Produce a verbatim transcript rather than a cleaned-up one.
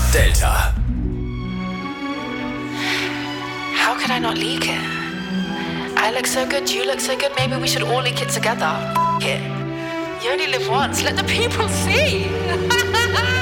Delta. How could I not leak it? I look so good, you look so good, maybe we should all leak it together. F- it. You only live once, let the people see.